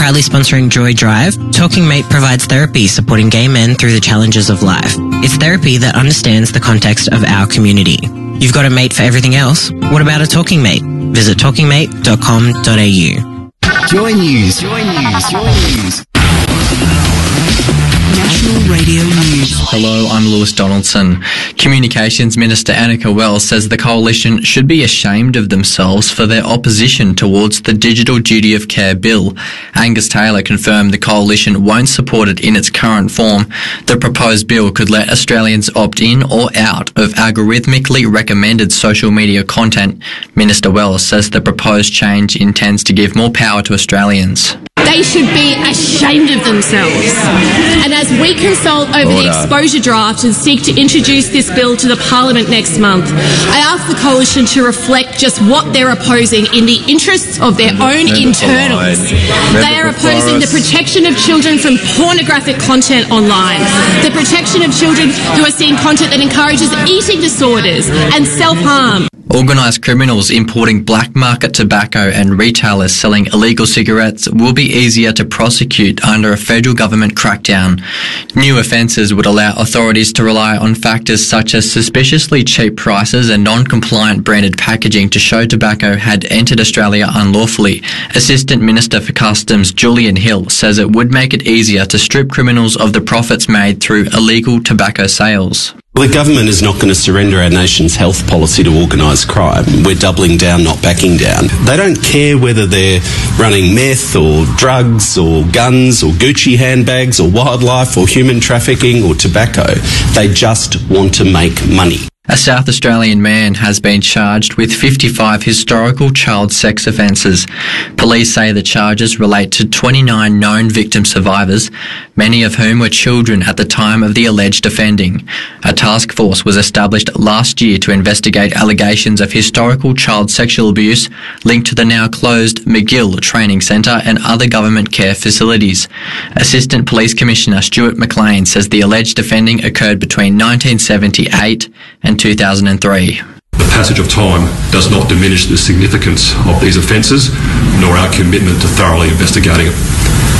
proudly sponsoring Joy Drive, Talking Mate provides therapy supporting gay men through the challenges of life. It's therapy that understands the context of our community. You've got a mate for everything else. What about a talking mate? Visit talkingmate.com.au. Joy News. National Radio News. Hello, I'm Lewis Donaldson. Communications Minister Annika Wells says the Coalition should be ashamed of themselves for their opposition towards the Digital Duty of Care Bill. Angus Taylor confirmed the Coalition won't support it in its current form. The proposed bill could let Australians opt in or out of algorithmically recommended social media content. Minister Wells says the proposed change intends to give more power to Australians. They should be ashamed of themselves. And as we consult over the exposure draft and seek to introduce this bill to the Parliament next month, I ask the Coalition to reflect just what they're opposing in the interests of their own internals. They are opposing the protection of children from pornographic content online, the protection of children who are seeing content that encourages eating disorders and self-harm. Organised criminals importing black market tobacco and retailers selling illegal cigarettes will be easier to prosecute under a federal government crackdown. New offences would allow authorities to rely on factors such as suspiciously cheap prices and non-compliant branded packaging to show tobacco had entered Australia unlawfully. Assistant Minister for Customs Julian Hill says it would make it easier to strip criminals of the profits made through illegal tobacco sales. The government is not going to surrender our nation's health policy to organised crime. We're doubling down, not backing down. They don't care whether they're running meth or drugs or guns or Gucci handbags or wildlife or human trafficking or tobacco. They just want to make money. A South Australian man has been charged with 55 historical child sex offences. Police say the charges relate to 29 known victim survivors, many of whom were children at the time of the alleged offending. A task force was established last year to investigate allegations of historical child sexual abuse linked to the now closed McGill Training Centre and other government care facilities. Assistant Police Commissioner Stuart McLean says the alleged offending occurred between 1978 and 2003. The passage of time does not diminish the significance of these offences, nor our commitment to thoroughly investigating it.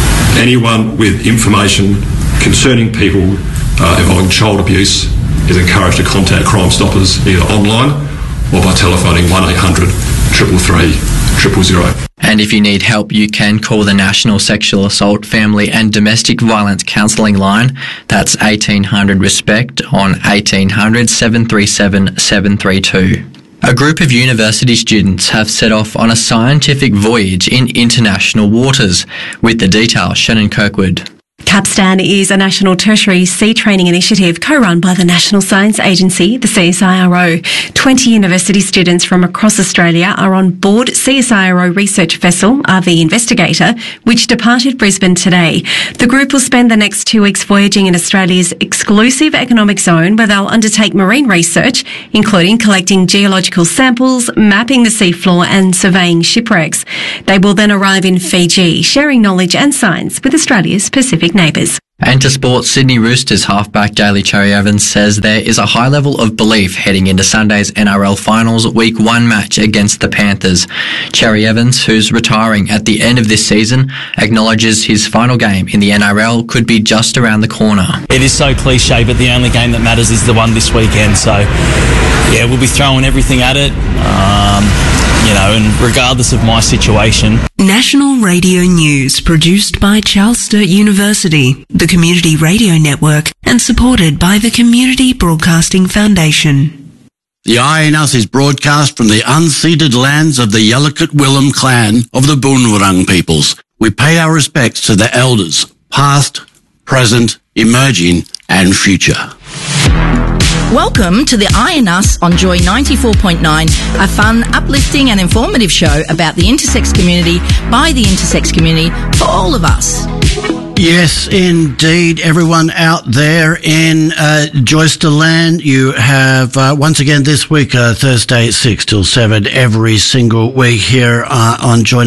Anyone with information concerning people involving child abuse is encouraged to contact Crime Stoppers either online or by telephoning 1800 333 000. And if you need help, you can call the National Sexual Assault, Family and Domestic Violence Counselling line. That's 1800 RESPECT on 1800 737 732. A group of university students have set off on a scientific voyage in international waters. With the details, Shannon Kirkwood. Capstan is a national tertiary sea training initiative co-run by the National Science Agency, the CSIRO. 20 university students from across Australia are on board CSIRO research vessel RV Investigator, which departed Brisbane today. The group will spend the next 2 weeks voyaging in Australia's exclusive economic zone, where they'll undertake marine research, including collecting geological samples, mapping the seafloor and surveying shipwrecks. They will then arrive in Fiji, sharing knowledge and science with Australia's Pacific neighbours. And to sport, Sydney Roosters halfback Daly Cherry-Evans says there is a high level of belief heading into Sunday's NRL Finals Week 1 match against the Panthers. Cherry-Evans, who's retiring at the end of this season, acknowledges his final game in the NRL could be just around the corner. It is so cliche, but the only game that matters is the one this weekend. So, yeah, we'll be throwing everything at it. And regardless of my situation. National Radio News, produced by Charles Sturt University, the Community Radio Network, and supported by the Community Broadcasting Foundation. The Eye in Us is broadcast from the unceded lands of the Yalukit Willem clan of the Boonwurrung peoples. We pay our respects to the elders, past, present, emerging, and future. Welcome to the Eye in Us on Joy 94.9, a fun, uplifting and informative show about the intersex community, by the intersex community, for all of us. Yes, indeed. Everyone out there in Joyster Land, you have once again this week, Thursday 6 till 7, every single week here on Joy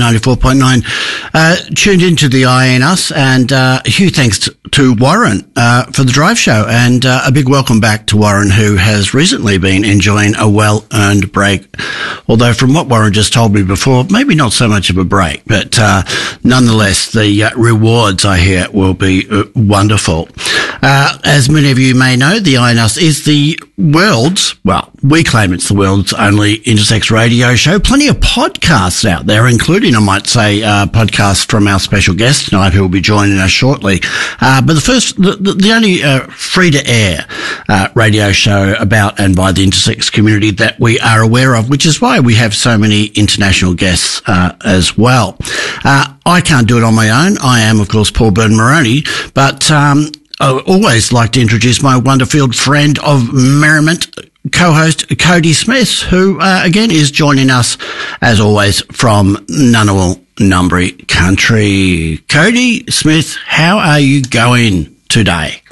94.9, tuned into the I and Us, and huge thanks to Warren for the drive show, and a big welcome back to Warren, who has recently been enjoying a well-earned break. Although from what Warren just told me before, maybe not so much of a break, but nonetheless, the rewards, I hear, will be wonderful. As many of you may know, the INUS is the world's, well, we claim it's the world's only intersex radio show. Plenty of podcasts out there, including, I might say, podcasts from our special guest tonight, who will be joining us shortly. But the only free-to-air radio show about and by the intersex community that we are aware of, which is why we have so many international guests as well. I can't do it on my own. I am, of course, Paul Byrne-Moroney, but I always like to introduce my wonderful friend of merriment, co-host Cody Smith, who again is joining us, as always, from Ngunnawal Ngambri country. Cody Smith, how are you going today?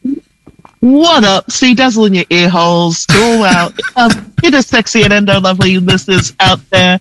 What up? Sea Dazzle in your ear holes to all our intersexy and endo-lovely listeners out there.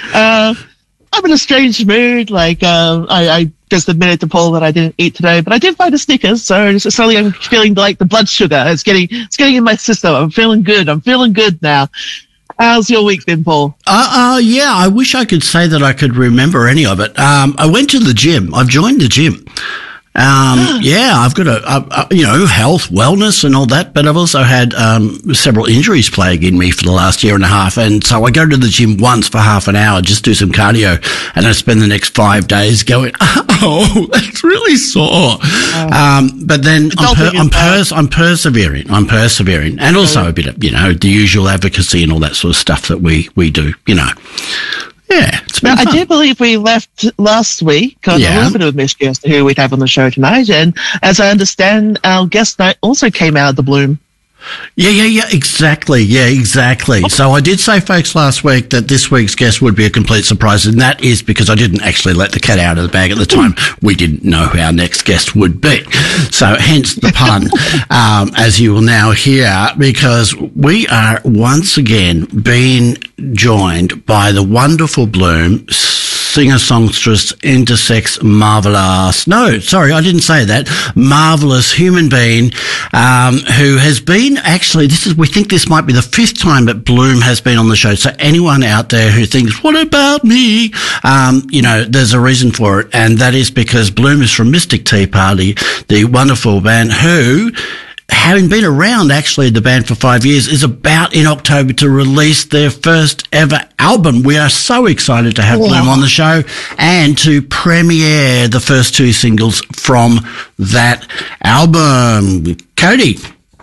I'm in a strange mood. I just admitted to Paul that I didn't eat today, but I did find a Snickers, so slowly I'm feeling like the blood sugar. It's getting in my system. I'm feeling good. I'm feeling good now. How's your week been, Paul? Yeah, I wish I could say that I could remember any of it. I went to the gym. I've joined the gym. Yeah, I've got health, wellness and all that, but I've also had several injuries plaguing me for the last year and a half, and so I go to the gym once for half an hour, just do some cardio, and I spend the next 5 days going, oh, that's really sore. But then I'm persevering, and also a bit of, the usual advocacy and all that sort of stuff that we do, Yeah, now, I do believe we left last week on a little bit of a mystery as to who we'd have on the show tonight, and as I understand, our guest night also came out of the bloom. Yeah, exactly. So I did say, folks, last week that this week's guest would be a complete surprise, and that is because I didn't actually let the cat out of the bag at the time. We didn't know who our next guest would be. So hence the pun, as you will now hear, because we are once again being joined by the wonderful Bloom, singer-songstress, intersex, marvellous. No, sorry, I didn't say that. Marvellous human being, who has been actually, we think this might be the 5th time that Bloom has been on the show. So anyone out there who thinks, what about me? There's a reason for it. And that is because Bloom is from Mystic Tea Party, the wonderful band who, having been around, actually, the band for 5 years, is about in October to release their first ever album. We are so excited to have Bloom on the show and to premiere the first 2 singles from that album. Cody.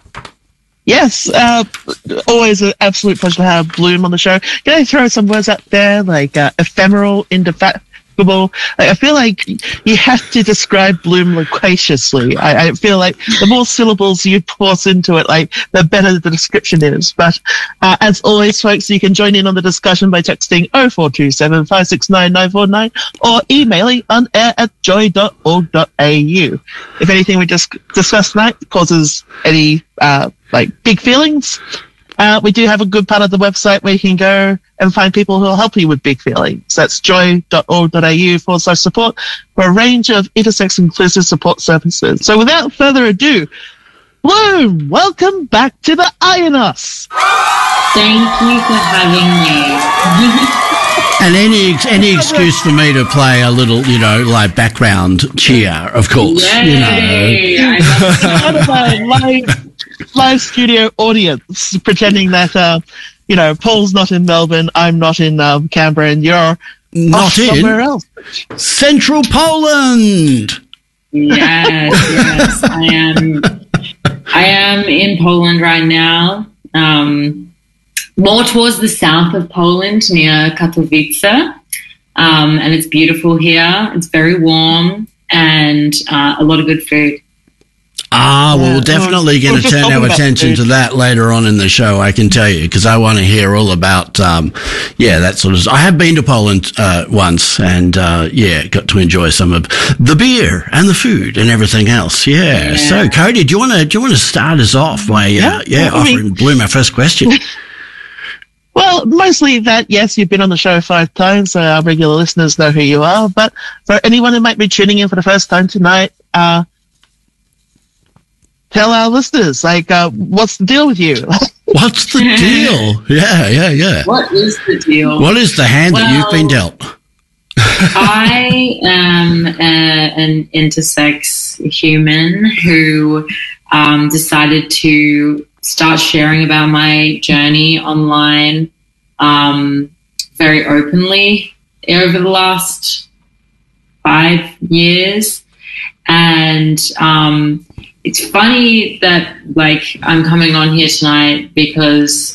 Yes, always an absolute pleasure to have Bloom on the show. Can I throw some words out there, like ephemeral, indefatigable? I feel like you have to describe Bloom loquaciously. I feel like the more syllables you force into it, the better the description is. But as always, folks, you can join in on the discussion by texting 0427 569 949 or emailing onair@joy.org.au. If anything we just discussed tonight causes any big feelings, we do have a good part of the website where you can go and find people who will help you with big feelings. That's joy.org.au/support for a range of intersex inclusive support services. So without further ado, Bloom, welcome back to the INUS. Thank you for having me. And any excuse for me to play a little, background cheer, of course. Yay. Live studio audience, pretending that, Paul's not in Melbourne, I'm not in Canberra, and you're not in somewhere else. Central Poland. Yes, I am. I am in Poland right now. More towards the south of Poland, near Katowice, and it's beautiful here. It's very warm and a lot of good food. We're definitely going to turn our attention to that later on in the show, I can tell you, because I want to hear all about, that sort of. I have been to Poland once, and got to enjoy some of the beer and the food and everything else. Yeah. So, Cody, do you want to start us off by offering Bloom our first question? Well, mostly that, yes, you've been on the show 5 times, so our regular listeners know who you are. But for anyone who might be tuning in for the first time tonight, tell our listeners, what's the deal with you? What's the deal? Yeah. What is the deal? What is the hand that you've been dealt? I am an intersex human who decided to start sharing about my journey online very openly over the last 5 years. And it's funny that, I'm coming on here tonight because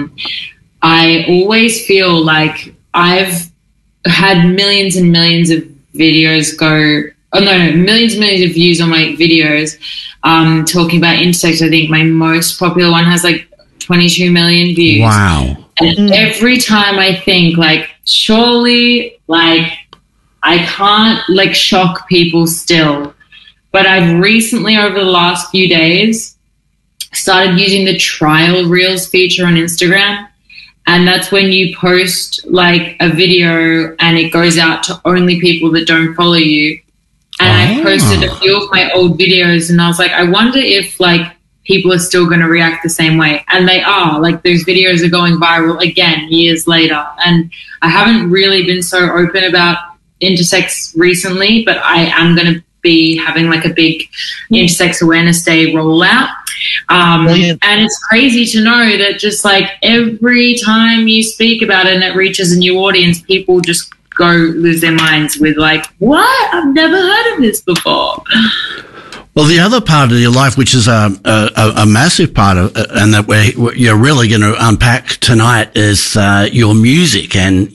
I always feel like I've had millions and millions of videos millions and millions of views on my videos talking about intersex. I think my most popular one has 22 million views. Wow. And every time I think surely I can't shock people still. But I've recently, over the last few days, started using the trial reels feature on Instagram. And that's when you post a video and it goes out to only people that don't follow you. And I posted a few of my old videos and I was I wonder if people are still going to react the same way. And they are. Those videos are going viral again years later. And I haven't really been so open about intersex recently, but I am going to be having a big intersex awareness day rollout. And it's crazy to know that just every time you speak about it and it reaches a new audience, people just lose their minds with what? I've never heard of this before. Well, the other part of your life, which is a massive part of, and that you're really going to unpack tonight, is your music and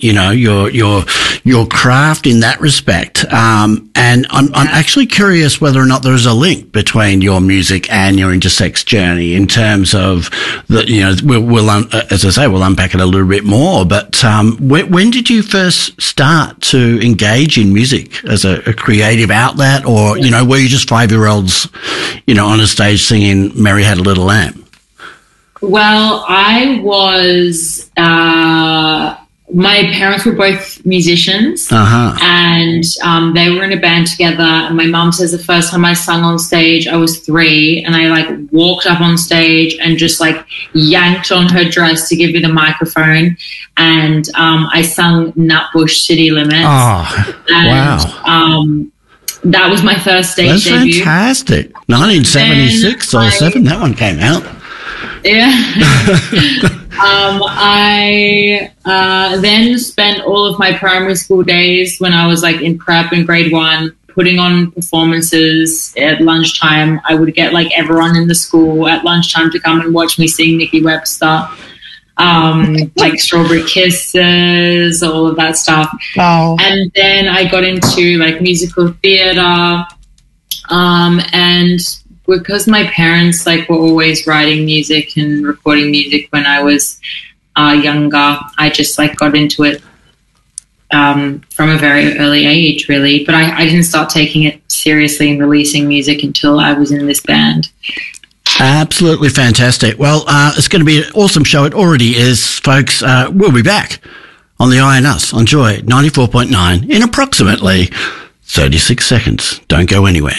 your craft in that respect. And I'm actually curious whether or not there is a link between your music and your intersex journey in terms of we'll as I say, we'll unpack it a little bit more. But when did you first start to engage in music as a creative outlet, or were you just 5-year-olds? On a stage singing Mary Had a Little Lamb? Well, I was, my parents were both musicians and they were in a band together. And my mum says the first time I sung on stage, I was 3 and I walked up on stage and just yanked on her dress to give me the microphone. And I sung Nutbush City Limits. Oh, wow. That was my first stage debut. That's fantastic. 1976 or 7, that one came out. Yeah. I then spent all of my primary school days when I was in prep in grade 1 putting on performances at lunchtime. I would get everyone in the school at lunchtime to come and watch me sing Nikki Webster. Strawberry Kisses, all of that stuff. Wow. And then I got into musical theatre. And because my parents were always writing music and recording music when I was younger, I just got into it from a very early age, really. But I didn't start taking it seriously and releasing music until I was in this band. Absolutely fantastic. Well, it's going to be an awesome show. It already is, folks. We'll be back on the Eye on Us on Joy 94.9 in approximately 36 seconds. Don't go anywhere.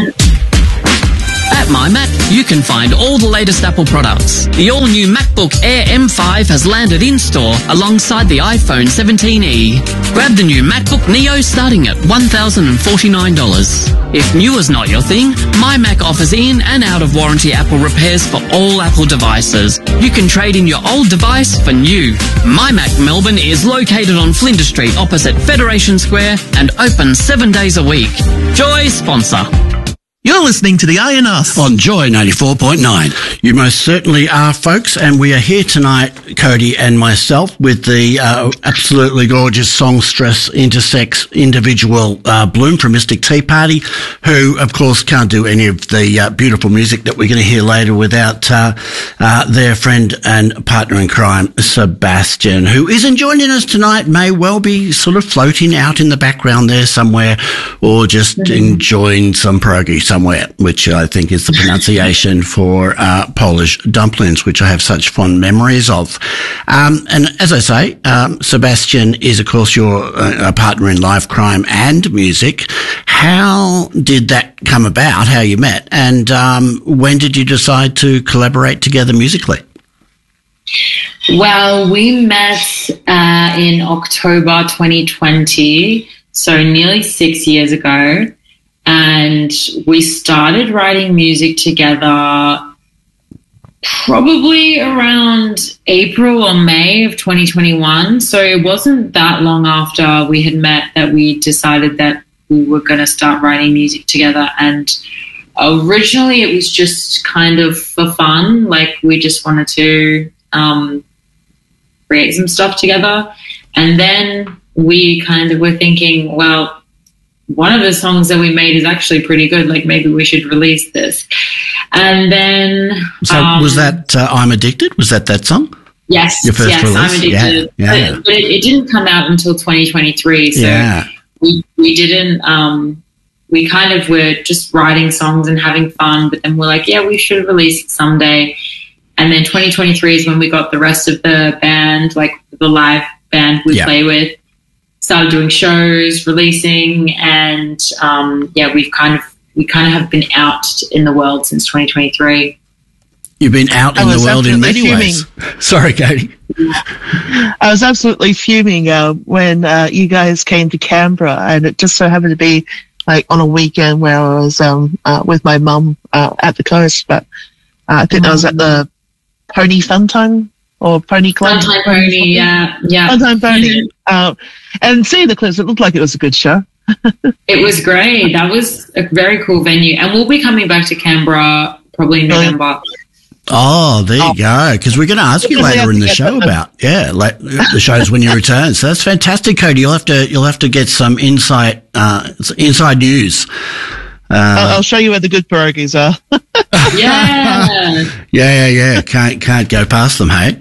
At MyMac, you can find all the latest Apple products. The all-new MacBook Air M5 has landed in-store alongside the iPhone 17e. Grab the new MacBook Neo starting at $1,049. If new is not your thing, MyMac offers in and out-of-warranty Apple repairs for all Apple devices. You can trade in your old device for new. MyMac Melbourne is located on Flinders Street opposite Federation Square and open 7 days a week. Joy sponsor. You're listening to the INS on Joy 94.9. You most certainly are, folks, and we are here tonight, Cody and myself, with the absolutely gorgeous songstress, intersex individual Bloom from Mystic Tea Party, who, of course, can't do any of the beautiful music that we're going to hear later without their friend and partner in crime, Sebastian, who isn't joining us tonight, may well be sort of floating out in the background there somewhere, or just enjoying some pierogi somewhere, which I think is the pronunciation for Polish dumplings, which I have such fond memories of. And as I say, Sebastian is, of course, your partner in life, crime and music. How did that come about, how you met, and when did you decide to collaborate together musically? Well, we met in October 2020, so nearly 6 years ago. And we started writing music together probably around April or May of 2021. So it wasn't that long after we had met that we decided that we were going to start writing music together. And originally it was just kind of for fun. Like, we just wanted to create some stuff together. And then we kind of were thinking, well, one of the songs that we made is actually pretty good. Like, maybe we should release this. And then... So was that I'm Addicted? Was that song? Yes. Your first release? I'm Addicted. Yeah. But it didn't come out until 2023. So we didn't... we kind of were just writing songs and having fun. But then we're like, yeah, we should release it someday. And then 2023 is when we got the rest of the band, like the live band we play with, started doing shows, releasing, and we kind of have been out in the world since 2023. You've been out in the world in many ways. Sorry, Katie. I was absolutely fuming when you guys came to Canberra, and it just so happened to be like on a weekend where I was with my mum at the coast, but I think I was at the Pony Fun Time or Pony Club. Funtime Pony, yeah. Funtime Pony. And seeing the clips, it looked like it was a good show. It was great. That was a very cool venue. And we'll be coming back to Canberra probably in November. Oh, there you go. Because we're going to ask you later in the show about the shows when you return. So that's fantastic, Cody. You'll have to get some inside news. I'll show you where the good pierogies are. Yeah. Can't go past them, hey.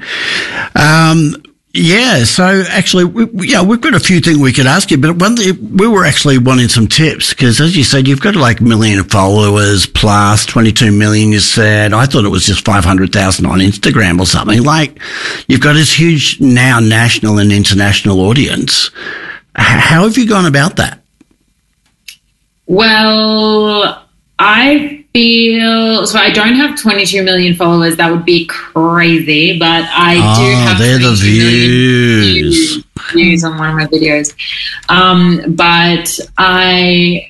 So actually, we've got a few things we could ask you, but we were actually wanting some tips because, as you said, you've got like 1 million followers plus 22 million, you said. I thought it was just 500,000 on Instagram or something. Like, you've got this huge now national and international audience. How have you gone about that? Well, I feel so. I don't have 22 million followers. That would be crazy, but I do have. They're the views on one of my videos. But I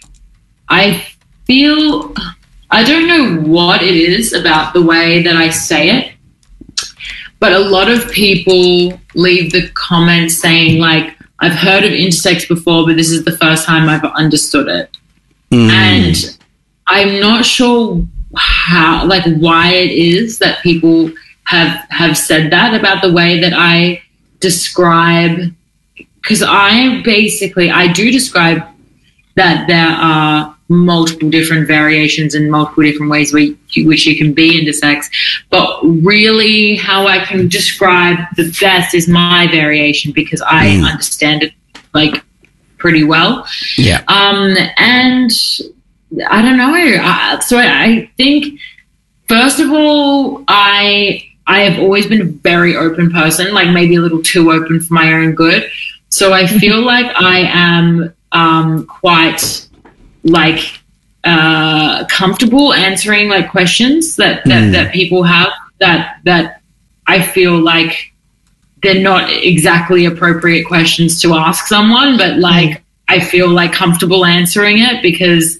feel I don't know what it is about the way that I say it, but a lot of people leave the comments saying like, "I've heard of intersex before, but this is the first time I've understood it." And I'm not sure why it is that people have said that about the way that I describe, because I do describe that there are multiple different variations and multiple different ways which you can be intersex, but really how I can describe the best is my variation because I understand it like pretty well. Yeah. And I don't know. So I think, first of all, I have always been a very open person, like maybe a little too open for my own good. So I feel like I am quite like comfortable answering like questions that people have that I feel like they're not exactly appropriate questions to ask someone, but like I feel like comfortable answering it because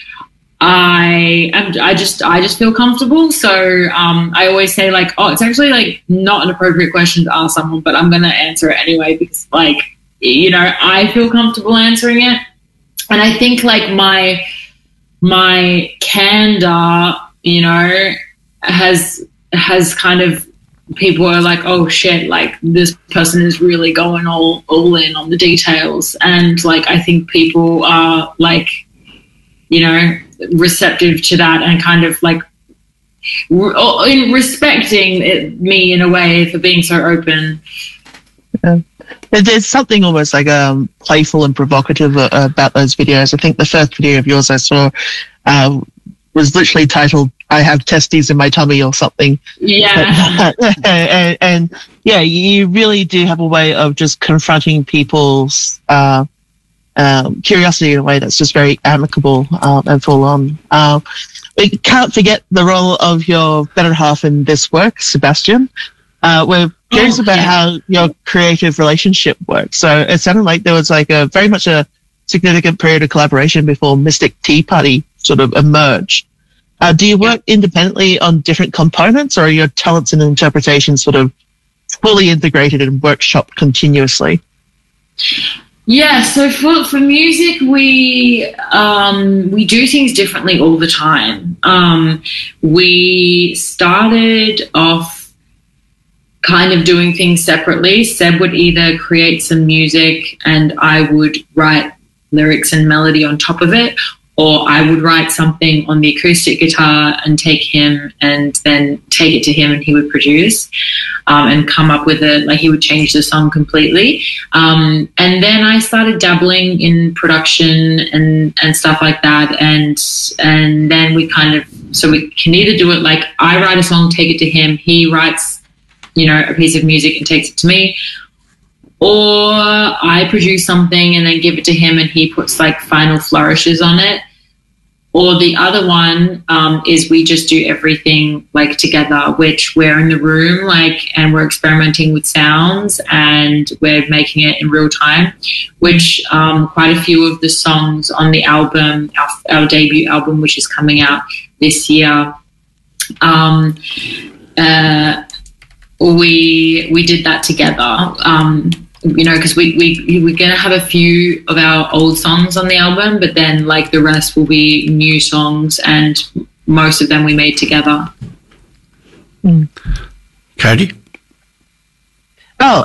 I just feel comfortable. So I always say like, oh, it's actually like not an appropriate question to ask someone, but I'm going to answer it anyway because like, you know, I feel comfortable answering it. And I think like my candor, you know, has kind of, people are like, oh shit, like this person is really going all in on the details. And like, I think people are like, you know, receptive to that and kind of like in respecting me in a way for being so open. Yeah. There's something almost like playful and provocative about those videos. I think the first video of yours I saw was literally titled "I Have Testes in My Tummy" or something. Yeah. and yeah, you really do have a way of just confronting people's curiosity in a way that's just very amicable and full on. We can't forget the role of your better half in this work, Sebastian. We're curious about how your creative relationship works. So it sounded like there was like very much a significant period of collaboration before Mystic Tea Party sort of emerged. Do you work independently on different components, or are your talents and interpretations sort of fully integrated and workshopped continuously? Yeah, so for music, we do things differently all the time. We started off kind of doing things separately. Seb would either create some music and I would write lyrics and melody on top of it, or I would write something on the acoustic guitar and take him and then take it to him and he would produce and come up with it. Like, he would change the song completely. And then I started dabbling in production and stuff like that. And then we kind of, so we can either do it like I write a song, take it to him, he writes, you know, a piece of music and takes it to me, or I produce something and then give it to him and he puts like final flourishes on it. Or the other one is we just do everything like together, which we're in the room like, and we're experimenting with sounds and we're making it in real time, which quite a few of the songs on the album, our debut album, which is coming out this year, we did that together. You know, because we're going to have a few of our old songs on the album, but then like the rest will be new songs, and most of them we made together. Cody? Oh,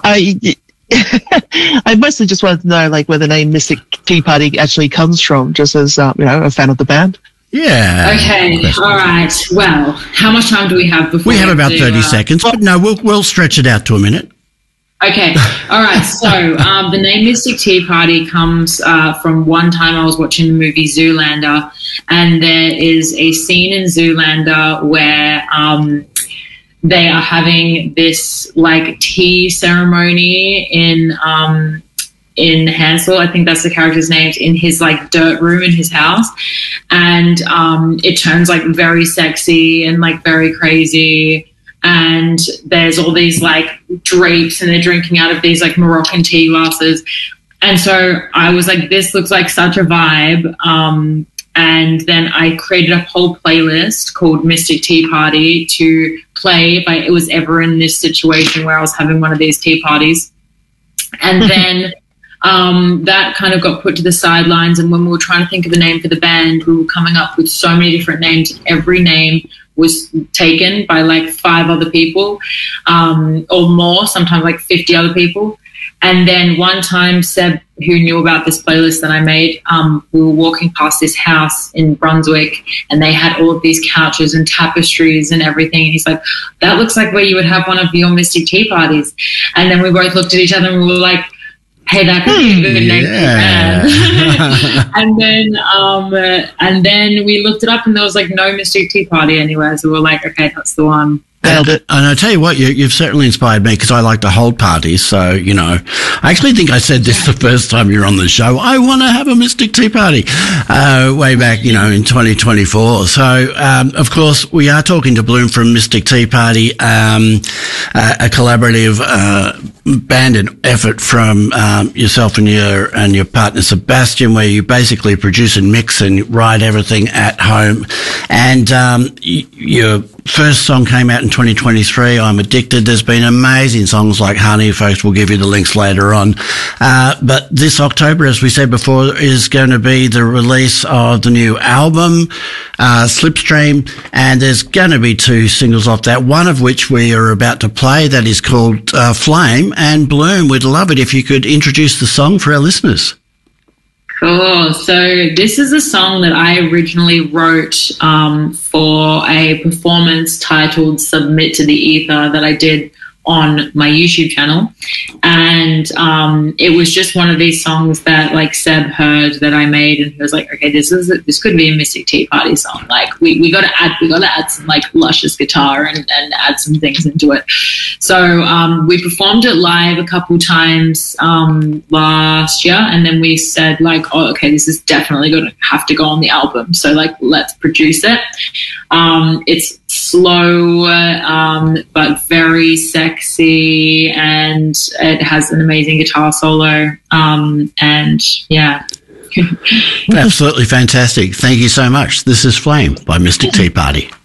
I mostly just wanted to know like where the name Mystic Tea Party actually comes from, just as you know, a fan of the band. Yeah. Okay. All right. Well, how much time do we have before? We have about 30 seconds, but no, we'll stretch it out to a minute. Okay. All right. So the name Mystic Tea Party comes from one time I was watching the movie Zoolander, and there is a scene in Zoolander where they are having this like tea ceremony in Hansel, I think that's the character's name, in his like dirt room in his house, and it turns like very sexy and like very crazy. And there's all these like drapes and they're drinking out of these like Moroccan tea glasses. And so I was like, this looks like such a vibe. And then I created a whole playlist called Mystic Tea Party to play if I was ever in this situation where I was having one of these tea parties. And then that kind of got put to the sidelines. And when we were trying to think of a name for the band, we were coming up with so many different names. Every name was taken by like 5 other people or more, sometimes like 50 other people. And then one time, Seb, who knew about this playlist that I made, we were walking past this house in Brunswick and they had all of these couches and tapestries and everything. And he's like, that looks like where you would have one of your Mystic Tea parties. And then we both looked at each other and we were like, hey, that could be a good name for and then we looked it up and there was like no Mystic Tea Party anywhere. So we were like, okay, that's the one. Nailed it. And I tell you what, you've certainly inspired me because I like to hold parties. So, you know, I actually think I said this the first time you were on the show. I want to have a Mystic Tea Party way back, you know, in 2024. So, of course, we are talking to Bloom from Mystic Tea Party, a collaborative band and effort from yourself and your partner Sebastian, where you basically produce and mix and write everything at home. And you're first song came out in 2023, I'm Addicted. There's been amazing songs like Honey. Folks, we'll give you the links later on. But this October, as we said before, is going to be the release of the new album, Slipstream, and there's going to be 2 singles off that, one of which we are about to play, that is called Flame. And Bloom, we'd love it if you could introduce the song for our listeners. Cool. So this is a song that I originally wrote for a performance titled Submit to the Ether that I did on my YouTube channel. And it was just one of these songs that like Seb heard that I made, and he was like, okay, this could be a Mystic Tea Party song. Like we gotta add some like luscious guitar and add some things into it. So we performed it live a couple times last year, and then we said like, oh, okay, this is definitely gonna have to go on the album. So like, let's produce it. It's slow but very sexy, and it has an amazing guitar solo, and yeah. Absolutely fantastic. Thank you so much. This is Flame by Mystic Tea Party.